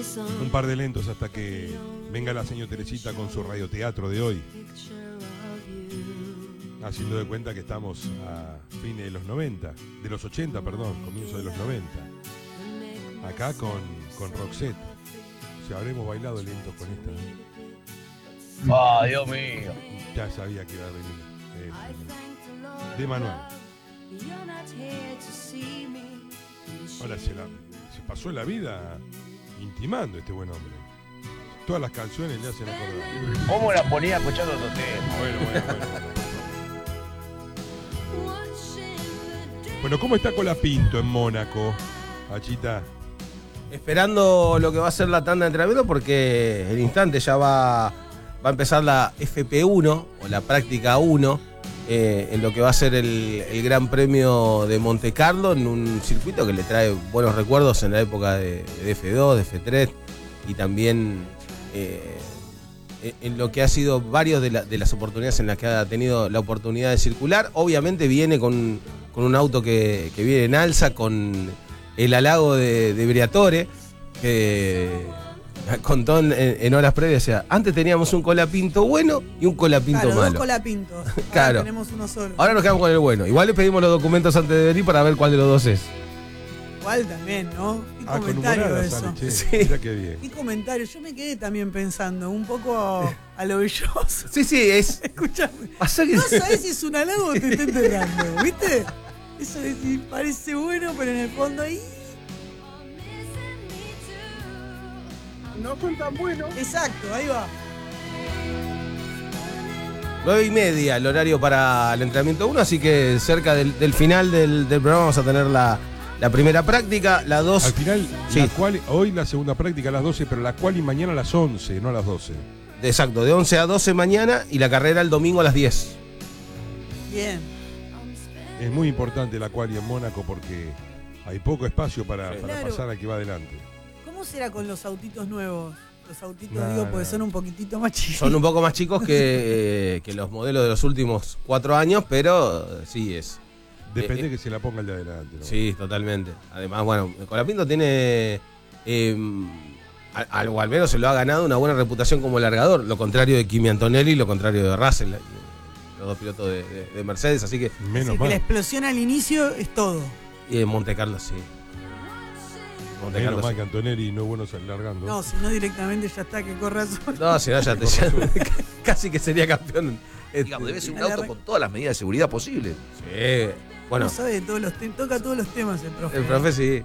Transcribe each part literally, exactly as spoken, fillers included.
Un par de lentos hasta que venga la señora Teresita con su radioteatro de hoy. Haciendo de cuenta que estamos a fines de los noventa, de los ochenta, perdón, comienzo de los noventa. Acá con, con Roxette. O sea, habremos bailado lento con esta. ¡Ah, oh, Dios mío! Ya sabía que iba a venir. Eh, de Manuel. Ahora se, la, se pasó la vida intimando este buen hombre. Todas las canciones le hacen acordar. ¿Cómo la ponía escuchando otro tema? Bueno, bueno, bueno. bueno. Bueno, ¿cómo está Colapinto en Mónaco, Achita? Esperando lo que va a ser la tanda de entrenamiento porque en instante ya va, va a empezar la F P uno o la práctica uno eh, en lo que va a ser el, el Gran Premio de Monte Carlo en un circuito que le trae buenos recuerdos en la época de, de F dos, de F tres y también eh, en lo que ha sido varios de, la, de las oportunidades en las que ha tenido la oportunidad de circular. Obviamente viene con, con un auto que, que viene en alza, con el halago de, de Briatore, que contó en, en horas previas. O sea, antes teníamos un Colapinto bueno y un Colapinto claro, malo. Dos Colapintos. Ahora claro. tenemos uno solo. Ahora nos quedamos con el bueno. Igual le pedimos los documentos antes de venir para ver cuál de los dos es. Igual también, ¿no? Qué Ah, comentario eso. Sale, che. Sí. Mira qué bien. Qué comentario. Yo me quedé también pensando un poco a lo belloso. Sí, sí, es. Escuchame. Pasa que... No sabés si es un halago o te está enterrando, ¿viste? Eso de si parece bueno, pero en el fondo ahí. No son tan buenos. Exacto, ahí va. Nueve y media el horario para el entrenamiento uno, así que cerca del, del final del, del programa vamos a tener la, la primera práctica, la dos. Al final, sí. la quali, hoy la segunda práctica a las doce, pero la quali mañana a las once, no a las doce. Exacto, de once a doce mañana y la carrera el domingo a las diez. Bien. Es muy importante la quali en Mónaco porque hay poco espacio para, Sí. para Claro. pasar al que va adelante. ¿Cómo será con los autitos nuevos? Los autitos, Nah, digo, porque nah. son un poquitito más chicos. Son un poco más chicos que, eh, que los modelos de los últimos cuatro años, pero eh, sí es. Depende Eh, eh, que se la ponga el de adelante, ¿no? Sí, totalmente. Además, bueno, Colapinto tiene, eh, al, al- o al menos se lo ha ganado una buena reputación como largador, lo contrario de Kimi Antonelli y lo contrario de Russell, eh, los dos pilotos de, de- de Mercedes, así que Menos Así que mal. la explosión al inicio es todo. y en Monte Carlo sí. Monte Menos Carlo mal sí. que Antonelli no es bueno salir largando. No, si no directamente ya está, que corra solo. No, si no, ya, te, ya casi que sería campeón. Digamos, debe ser un auto con todas las medidas de seguridad posibles. Sí. Bueno, No sabe de todos los temas, toca todos los temas el profe. el profe sí.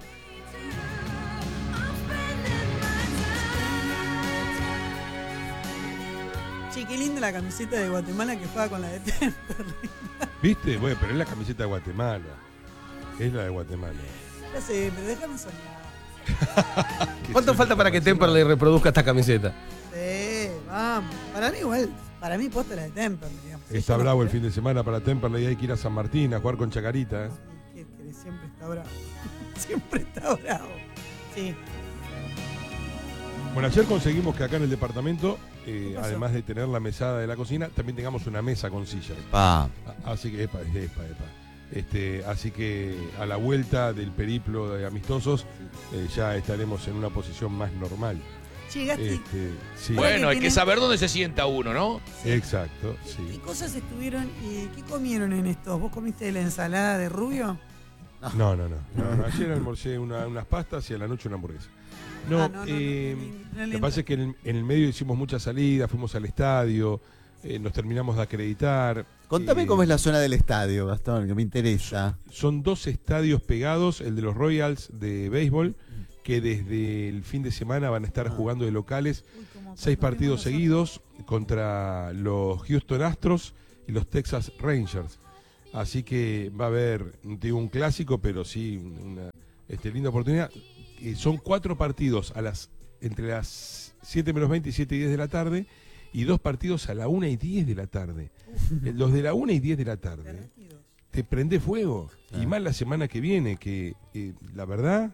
Che, qué linda la camiseta de Guatemala que juega con la de Temperley. ¿Viste? Bueno, pero es la camiseta de Guatemala. Es la de Guatemala. Ya sé, pero déjame soñar. ¿Cuánto falta para que Temperley reproduzca esta camiseta? Sí, vamos. Para mí igual, para mí posta la de Temperley, digamos. Está Yo no- bravo el fin de semana para Temperley, hay que ir a San Martín a jugar con Chacarita. ¿eh? Que- que siempre está bravo. Siempre está bravo. Sí. Bueno, ayer conseguimos que acá en el departamento, eh, ¿Qué pasó? además de tener la mesada de la cocina, también tengamos una mesa con sillas. Pa. A- Así que, epa, epa, epa. Este, así que a la vuelta del periplo de amistosos eh, ya estaremos en una posición más normal. Che, Gasti, Este, sí, Bueno, hay que tienen- saber dónde se sienta uno, ¿no? exacto, ¿qué sí. cosas estuvieron y qué comieron en estos? ¿Vos comiste la ensalada de rubio? No, no, no. no, no. Ayer almorcé una- unas pastas y a la noche una hamburguesa. No, Ah, no, no, no, eh, no, no, no, lo que pasa es que en el, en el medio hicimos muchas salidas, fuimos al estadio, eh, nos terminamos de acreditar. Contame eh, cómo es la zona del estadio, Gastón, que me interesa. Son dos estadios pegados, el de los Royals de béisbol, que desde el fin de semana van a estar jugando de locales Uy, como seis cuando partidos vimos seguidos contra los Houston Astros y los Texas Rangers. Así que va a haber, no te digo un clásico, pero sí una este, linda oportunidad. Eh, son cuatro partidos a las entre las siete menos veinte y siete y diez de la tarde y dos partidos a la una y diez de la tarde. Eh, Los de la una y diez de la tarde derretidos. te prende fuego. Y más la semana que viene, que eh, la verdad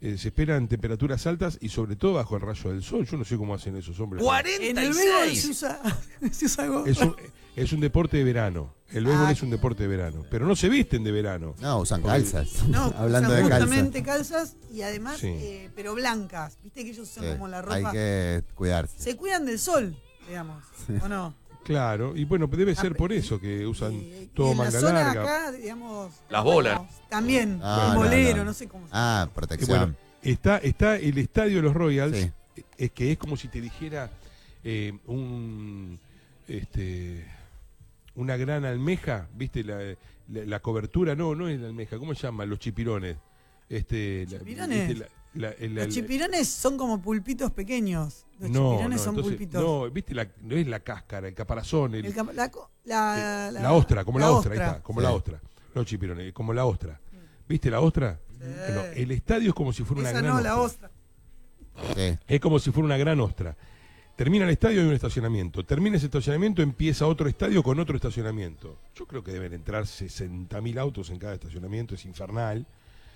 eh, se esperan temperaturas altas y sobre todo bajo el rayo del sol. Yo no sé cómo hacen esos hombres. En el béisbol se cuarenta y seis. usa, se usa gorra. Es un, es un deporte de verano. El béisbol Ah, es un deporte de verano. Pero no se visten de verano. No, usan Porque- calzas. No, Hablando usan de calzas. justamente calzas y además, Sí. eh, pero blancas. Viste que ellos usan Sí, como la hay ropa. que cuidarse. Se cuidan del sol, digamos. ¿O no? Claro, y bueno, debe ser Ah, por y- eso que usan Y- todo y en manga la zona larga. acá, digamos. Las bolas. bueno, también, Ah, el no, bolero, no. no, sé cómo se Ah, Eh, protección. bueno, está, está el estadio de los Royals, Sí. es que es como si te dijera eh, un este una gran almeja, ¿viste? La, la, la cobertura, no, no es la almeja, ¿cómo se llama? Los chipirones. Este, la- ¿Chipirones? ¿viste? La- la- el- Los el- chipirones son como pulpitos pequeños. Los no, chipirones no, son entonces, pulpitos. no, ¿viste? La, no es la cáscara, el caparazón, el, El cap- la, co- la, eh, la ostra, como la, ostra, ahí está, como Sí. la ostra. No chipirones, como la ostra. ¿Viste la ostra? Bueno, el estadio es como si fuera una Esa gran no, la ostra. ostra. Sí. Es como si fuera una gran ostra. Termina el estadio y hay un estacionamiento. Termina ese estacionamiento, empieza otro estadio con otro estacionamiento. Yo creo que deben entrar sesenta mil autos en cada estacionamiento, es infernal.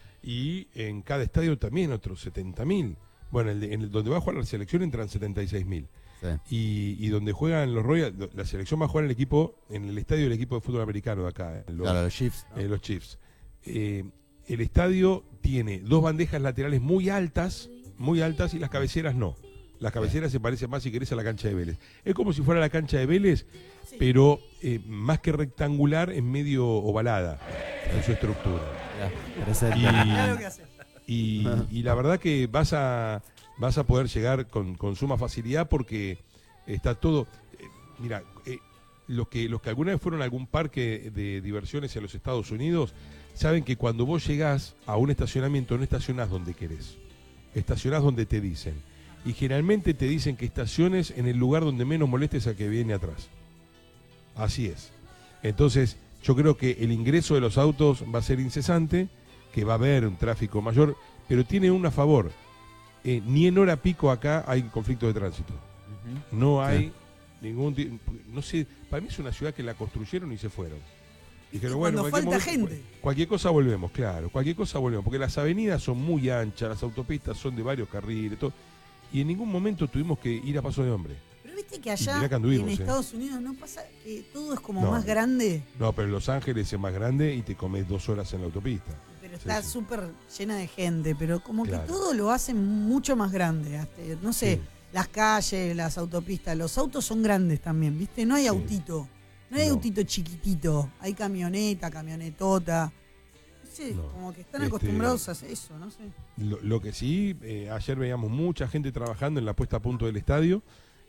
Y en cada estadio también otros setenta mil. Bueno, el de- en el donde va a jugar la selección entran setenta y seis mil. Sí. Y, y donde juegan los Royals, la selección va a jugar el equipo, en el estadio del equipo de fútbol americano de acá, en los, Claro, los Chiefs. ¿no? eh, los Chiefs. Eh, el estadio tiene dos bandejas laterales muy altas, muy altas, y las cabeceras no. Las cabeceras se parecen más, si querés, a la cancha de Vélez. Es como si fuera la cancha de Vélez, pero eh, más que rectangular, en medio ovalada en su estructura. Ya, presenta. Mirá lo que hace. Y, y la verdad que vas a vas a poder llegar con, con suma facilidad porque está todo. eh, mira, eh, los que los que alguna vez fueron a algún parque de diversiones en los Estados Unidos saben que cuando vos llegás a un estacionamiento no estacionás donde querés, estacionás donde te dicen. Y generalmente te dicen que estaciones en el lugar donde menos molestes a que viene atrás. Así es. Entonces, yo creo que el ingreso de los autos va a ser incesante, que va a haber un tráfico mayor, pero tiene un a favor. Eh, ni en hora pico acá hay conflicto de tránsito. No hay ningún... ti- No sé, para mí es una ciudad que la construyeron y se fueron. Dijeron, Y bueno, cuando cualquier falta momento- gente. Cualquier cosa volvemos, claro, cualquier cosa volvemos, porque las avenidas son muy anchas, las autopistas son de varios carriles, todo, y en ningún momento tuvimos que ir a paso de hombre. Pero viste que Y allá, mirá que anduvimos, en eh. Estados Unidos, no pasa que todo es como No. más grande, No, pero en Los Ángeles es más grande y te comes dos horas en la autopista. pero Sí, está sí. súper llena de gente, pero como Claro. que todo lo hacen mucho más grande. hasta, no sé, Sí. las calles, las autopistas, los autos son grandes también, ¿viste? No hay Sí. autito, no hay No. autito chiquitito, hay camioneta, camionetota. No sé, No. como que están Este- acostumbrados a eso, no sé. Lo, lo que sí, eh, ayer veíamos mucha gente trabajando en la puesta a punto del estadio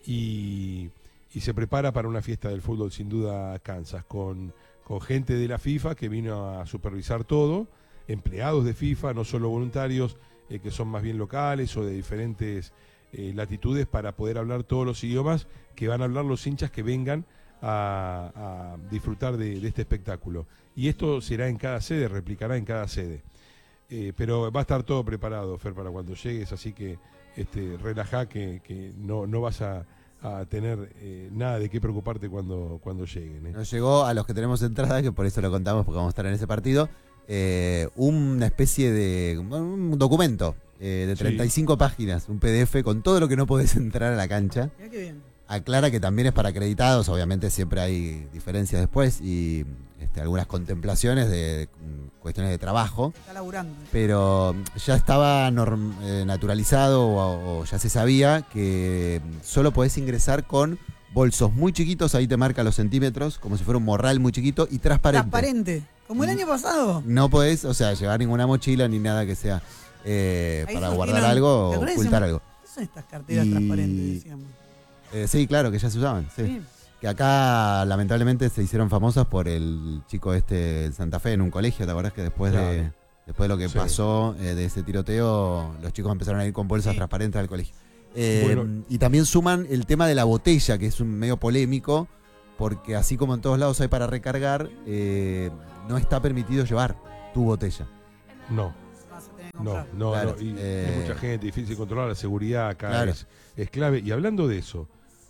y, y se prepara para una fiesta del fútbol sin duda Kansas, con, con gente de la FIFA que vino a supervisar todo, empleados de FIFA, no solo voluntarios, eh, que son más bien locales o de diferentes eh, latitudes, para poder hablar todos los idiomas que van a hablar los hinchas que vengan a, a disfrutar de, de este espectáculo. Y esto será en cada sede, replicará en cada sede. Eh, pero va a estar todo preparado, Fer, para cuando llegues, así que este, relajá que, que no, no vas a, a tener eh, nada de qué preocuparte cuando, cuando lleguen. ¿eh? Nos llegó a los que tenemos entrada, que por eso lo contamos, porque vamos a estar en ese partido, eh, una especie de un documento eh, de Sí. treinta y cinco páginas, un P D F con todo lo que no podés entrar a la cancha. Mirá qué bien. Aclara que también es para acreditados, obviamente siempre hay diferencias después y este, algunas contemplaciones de mm, cuestiones de trabajo, Está laburando. pero ya estaba norm- eh, naturalizado o, o ya se sabía que mm, solo podés ingresar con bolsos muy chiquitos, ahí te marca los centímetros, como si fuera un morral muy chiquito y transparente. Transparente, como el Mm. año pasado. No podés, o sea, llevar ninguna mochila ni nada que sea eh, Ahí para nos guardar dieron- algo ¿te o acordás? ocultar algo. ¿Qué son estas carteras Y- transparentes, decíamos? Eh, sí, claro, que ya se usaban, sí. Sí. Que acá lamentablemente se hicieron famosas por el chico este en Santa Fe en un colegio, ¿te acordás que después de Claro. después de lo que Sí. pasó eh, de ese tiroteo, los chicos empezaron a ir con bolsas Sí. transparentes al colegio? Eh, Bueno. Y también suman el tema de la botella, que es un medio polémico, porque así como en todos lados hay para recargar, eh, no está permitido llevar tu botella. No, Vas a tener que no, comprar. no, Claro, no. Y eh, hay mucha gente, difícil controlar, la seguridad acá Claro. es, es clave. Y hablando de eso,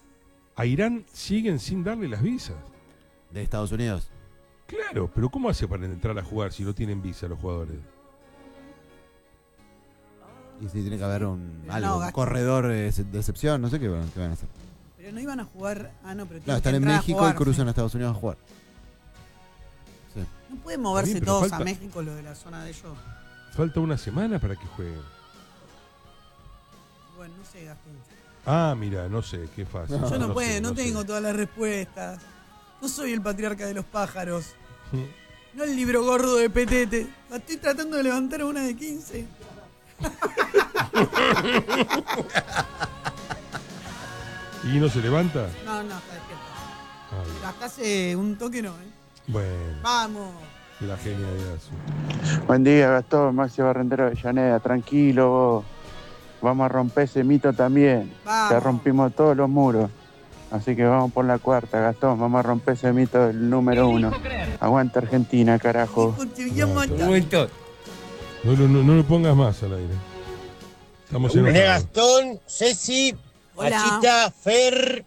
a Irán siguen sin darle las visas. De Estados Unidos. Claro, pero ¿cómo hace para entrar a jugar si no tienen visa los jugadores? Y si tiene que haber un, Pero algo, no, un Gasti. corredor eh, de excepción, no sé qué, van- qué van a hacer. Pero no iban a jugar. Ah, no, pero No, tienen están que en entrar a México jugar, y cruzan sí. a Estados Unidos a jugar. Sí. No pueden moverse Bien, pero todos falta- a México, lo de la zona de ellos. Falta una semana para que jueguen. Bueno, no sé, Gastón. Ah, mira, no sé, qué fácil. Yo no, puedo, sé, no, sé. tengo todas las respuestas. No soy el patriarca de los pájaros. Mm. No el libro gordo de Petete. Estoy tratando de levantar una de quince. ¿Y no se levanta? No, no, está despierta. Ah, bien. Acá hace un toque no, ¿eh? Bueno, Vamos. la genialidad. Sí. Buen día, Gastón, Maxi Barrendero de Llaneda, tranquilo vos. Vamos a romper ese mito también. Vamos. Ya rompimos todos los muros. Así que vamos por la cuarta, Gastón. Vamos a romper ese mito del número uno. Aguanta Argentina, carajo. Hijo, te voy a No, matar. Un momento. No, lo- no, no lo pongas más al aire. Estamos René enojados. Gastón, Ceci, Hola. Pachita, Fer.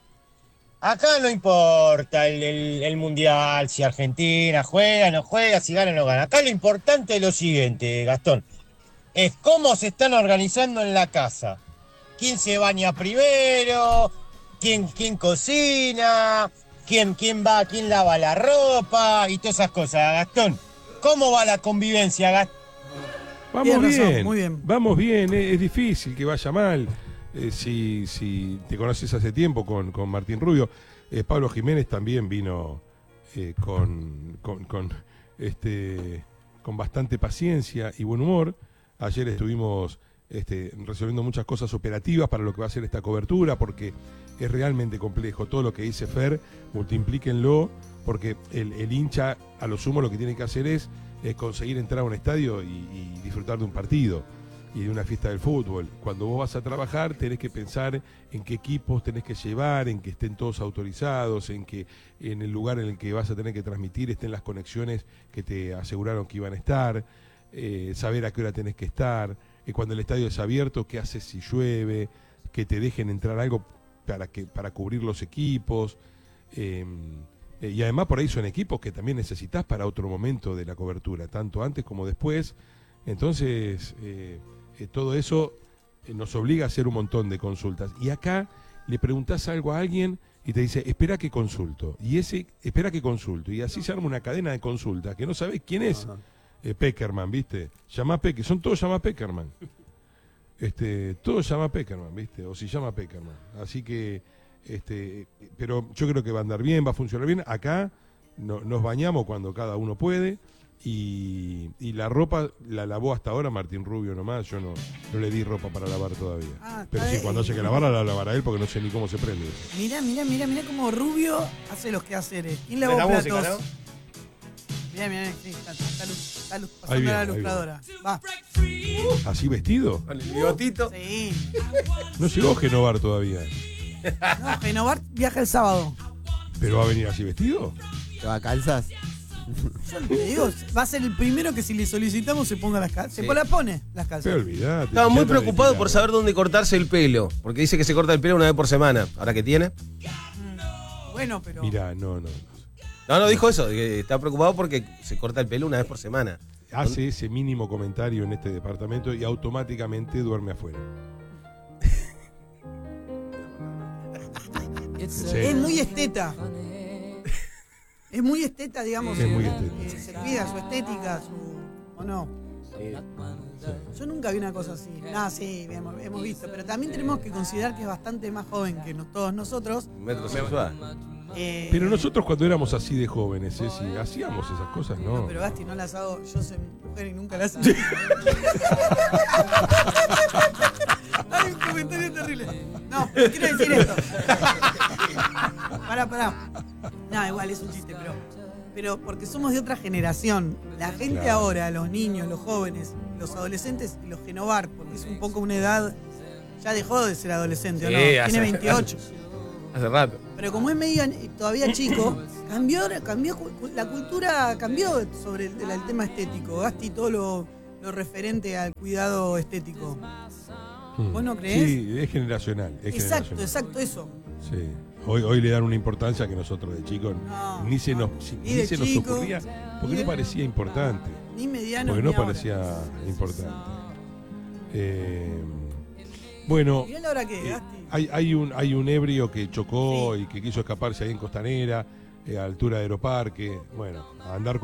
Acá no importa el, el- el mundial, si Argentina juega, no juega, si gana o no gana. Acá lo importante es lo siguiente, Gastón. Es cómo se están organizando en la casa. ¿Quién se baña primero? ¿Quién, quién cocina? ¿Quién, quién va, quién lava la ropa? Y todas esas cosas, Gastón. ¿Cómo va la convivencia, Gastón? Vamos Tienes razón, bien, muy bien. vamos bien, es, es difícil que vaya mal. Eh, si, si te conoces hace tiempo con, con Martín Rubio, eh, Pablo Jiménez también vino eh, con, con, con, este, con bastante paciencia y buen humor. Ayer estuvimos este, resolviendo muchas cosas operativas para lo que va a ser esta cobertura, porque es realmente complejo. Todo lo que dice Fer, multiplíquenlo, porque el, el hincha, a lo sumo, lo que tiene que hacer es es conseguir entrar a un estadio y, y disfrutar de un partido y de una fiesta del fútbol. Cuando vos vas a trabajar tenés que pensar en qué equipos tenés que llevar, en que estén todos autorizados, en que en el lugar en el que vas a tener que transmitir estén las conexiones que te aseguraron que iban a estar, eh, saber a qué hora tenés que estar, eh, cuando el estadio es abierto, qué haces si llueve, que te dejen entrar algo para, que, para cubrir los equipos. Eh, Eh, y además por ahí son equipos que también necesitas para otro momento de la cobertura, tanto antes como después. Entonces, eh, eh, todo eso eh, nos obliga a hacer un montón de consultas. Y acá le preguntás algo a alguien y te dice, espera que consulto. Y ese, espera que consulto. Y así se arma una cadena de consultas, que no sabés quién es eh, Peckerman, ¿viste? Llama Peckerman, son todos llama Peckerman. Este, todos llama Peckerman, ¿viste? O si llama Peckerman. Así que... Este, pero yo creo que va a andar bien, va a funcionar bien. Acá no, nos bañamos cuando cada uno puede y, y la ropa la lavó hasta ahora Martín Rubio nomás. Yo no, no le di ropa para lavar todavía. Ah, Pero está sí, bien. cuando haya que lavarla, la lavará él porque no sé ni cómo se prende eso. Mirá, mirá, mirá, mirá cómo Rubio hace los quehaceres. ¿Quién lavó La platos? música, ¿no? Mirá, mirá, sí, está, está, luz- está luz- pasando Ahí viene, la ahí lustradora. Va. ¿Así vestido? Con el bigotito. Sí. No llegó Genovar todavía. No, Genovar viaja el sábado. ¿Pero va a venir así vestido? ¿Te va a calzas? Yo te digo, va a ser el primero que si le solicitamos se ponga las calzas. Se Sí. la pone las calzas. Pero olvidate. Estaba ya muy está preocupado depilado. por saber dónde cortarse el pelo. Porque dice que se corta el pelo una vez por semana. ¿Ahora qué tiene? Bueno, pero. Mirá, no, no. no. No, no, dijo eso. Que está preocupado porque se corta el pelo una vez por semana. Hace ese mínimo comentario en este departamento y automáticamente duerme afuera. En serio. Es muy esteta. Es muy esteta, digamos. Es muy eh, esteta. eh, se cuida su estética, su. ¿O no? Yo nunca vi una cosa así. Nada, sí, hemos, hemos visto. Pero también tenemos que considerar que es bastante más joven que nos- todos nosotros. Metrosexual. Eh, Pero nosotros cuando éramos así de jóvenes, ¿eh? Si hacíamos esas cosas, No, no. pero Gasti, no las hago. Yo soy mujer y nunca las hago. Hay un comentario terrible. No, pero quiero decir esto. Pará, pará. No, igual es un chiste, pero. Pero porque somos de otra generación. La gente Claro. ahora, los niños, los jóvenes, los adolescentes y los Genovar, porque es un poco una edad. Ya dejó de ser adolescente, ¿o no? Sí, Tiene hace- veintiocho. Hace rato. Pero como es medio todavía chico, cambió, cambió cu- la cultura cambió sobre el, el tema estético. Gasti todo lo, lo referente al cuidado estético. Mm. ¿Vos no creés? Sí, es generacional. Es Exacto, generacional. exacto eso. Sí. Hoy, hoy le dan una importancia que nosotros de chicos No, ni se no. nos, si- Ni ni de se nos chico, ocurría, porque ni no de- parecía importante. Ni mediano Porque ni no ahora. parecía importante. Eh, bueno, Mirá la hora que eh, Gasti. hay, hay, un, hay un ebrio que chocó y que quiso escaparse ahí en Costanera, eh, a altura de Aeroparque. Bueno, a andar con